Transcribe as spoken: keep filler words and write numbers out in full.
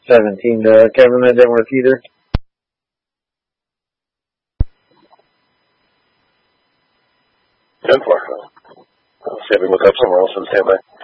seventeen to Kevin. That didn't work either. ten four. I'll see if we can look up somewhere else and stand by.